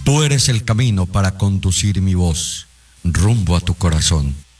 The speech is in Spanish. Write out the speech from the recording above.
Tú eres el camino para conducir mi voz rumbo a tu corazón.